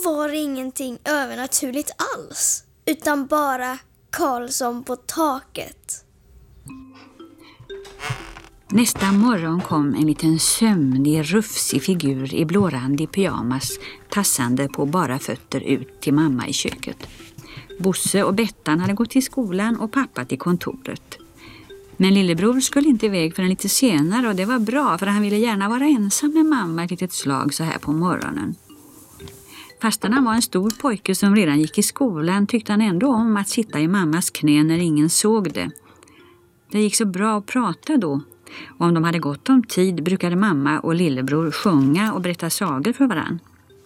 var det ingenting övernaturligt alls, utan bara Karlsson på taket. Nästa morgon kom en liten sömnig, rufsig figur i blårandig pyjamas tassande på bara fötter ut till mamma i köket. Bosse och Bettan hade gått till skolan och pappa till kontoret. Men lillebror skulle inte iväg förrän lite senare, och det var bra för han ville gärna vara ensam med mamma ett litet slag så här på morgonen. Fastän han var en stor pojke som redan gick i skolan tyckte han ändå om att sitta i mammas knä när ingen såg det. Det gick så bra att prata då, och om de hade gott om tid brukade mamma och lillebror sjunga och berätta sagor för varann.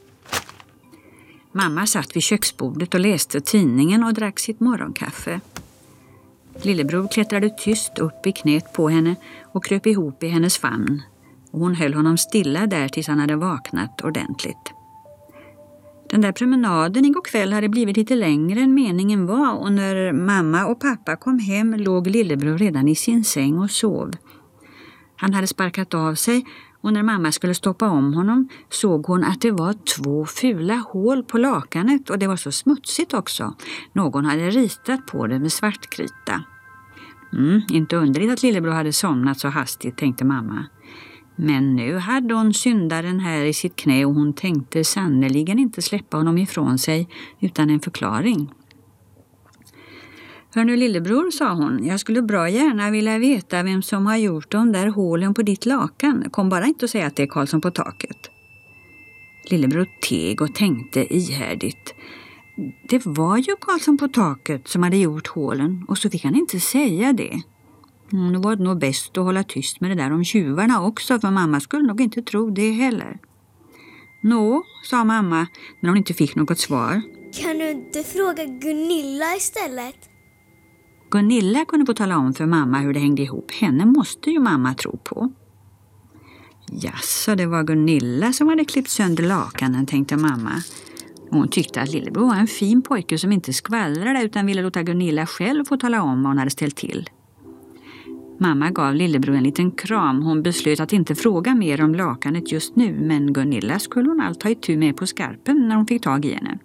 Mamma satt vid köksbordet och läste tidningen och drack sitt morgonkaffe. Lillebror klättrade tyst upp i knät på henne och kröp ihop i hennes famn, och hon höll honom stilla där tills han hade vaknat ordentligt. Den där promenaden igår kväll hade blivit lite längre än meningen var, och när mamma och pappa kom hem låg lillebror redan i sin säng och sov. Han hade sparkat av sig, och när mamma skulle stoppa om honom såg hon att det var 2 fula hål på lakanet, och det var så smutsigt också. Någon hade ritat på det med svartkrita. Inte underligt att lillebror hade somnat så hastigt, tänkte mamma. Men nu hade hon syndaren här i sitt knä, och hon tänkte sannoliken inte släppa honom ifrån sig utan en förklaring. Hör nu lillebror, sa hon, jag skulle bra gärna vilja veta vem som har gjort de där hålen på ditt lakan. Kom bara inte och säga att det är Karlsson på taket. Lillebror teg och tänkte ihärdigt. Det var ju Karlsson på taket som hade gjort hålen, och så fick han inte säga det. Nu var det nog bäst att hålla tyst med det där om tjuvarna också, för mamma skulle nog inte tro det heller. Nå, sa mamma när hon inte fick något svar. Kan du inte fråga Gunilla istället? Gunilla kunde få tala om för mamma hur det hängde ihop. Henne måste ju mamma tro på. Jaså, det var Gunilla som hade klippt sönder lakanen, tänkte mamma. Hon tyckte att lillebror var en fin pojke som inte skvallrade utan ville låta Gunilla själv få tala om vad hon hade ställt till. Mamma gav lillebror en liten kram. Hon beslöt att inte fråga mer om lakanet just nu, men Gunilla skulle hon allt ha itu med på skarpen när hon fick tag i henne.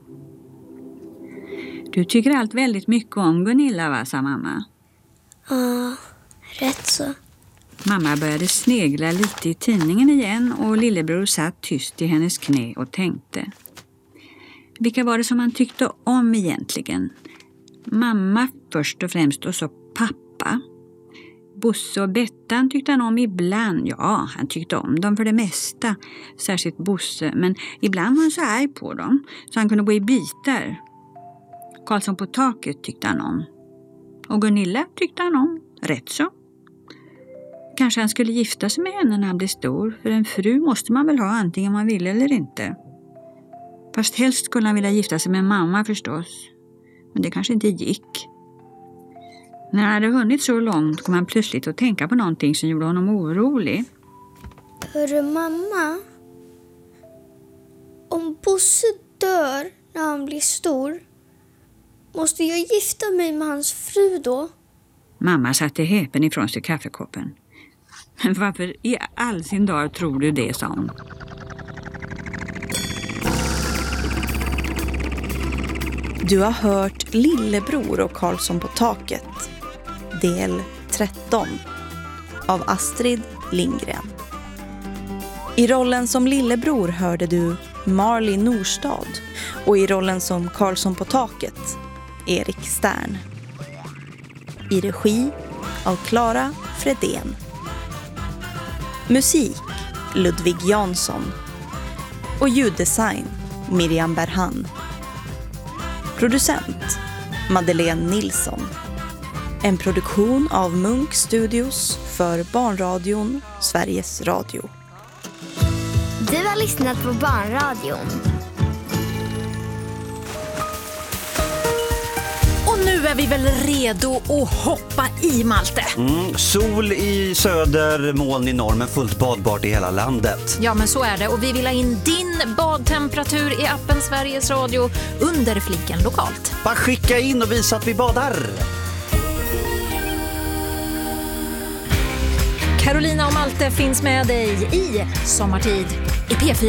Du tycker allt väldigt mycket om Gunilla, va, sa mamma. Ja, rätt så. Mamma började snegla lite i tidningen igen, och lillebror satt tyst i hennes knä och tänkte. Vilka var det som han tyckte om egentligen? Mamma först och främst, och så pappa. Bosse och Bettan tyckte han om ibland. Ja, han tyckte om dem för det mesta. Särskilt Bosse, men ibland var han så arg på dem så han kunde gå i bitar. Karlsson på taket tyckte han om. Och Gunilla tyckte han om, rätt så. Kanske han skulle gifta sig med henne när han blev stor, för en fru måste man väl ha antingen man vill eller inte. Fast helst skulle han vilja gifta sig med mamma förstås. Men det kanske inte gick. När han hade hunnit så långt kom han plötsligt att tänka på någonting som gjorde honom orolig. Hörru mamma, om Bosse dör när han blir stor, måste jag gifta mig med hans fru då? Mamma satte häpen ifrån sig kaffekoppen. Men varför i all sin dag tror du det, sa hon. Du har hört Lillebror och Karlsson på taket, del 13, av Astrid Lindgren. I rollen som lillebror hörde du Marley Norstad, och i rollen som Karlsson på taket, Erik Stern. I regi av Clara Fredén. Musik Ludvig Jansson. Och ljuddesign Miriam Berhan. Producent Madeleine Nilsson. En produktion av Munk Studios för Barnradion, Sveriges Radio. Du har lyssnat på Barnradion. Och nu är vi väl redo att hoppa i, Malte. Sol i söder, moln i norr, men fullt badbart i hela landet. Ja, men så är det. Och vi vill ha in din badtemperatur i appen Sveriges Radio under fliken lokalt. Bara skicka in och visa att vi badar. Carolina och Malte finns med dig i Sommartid i P4.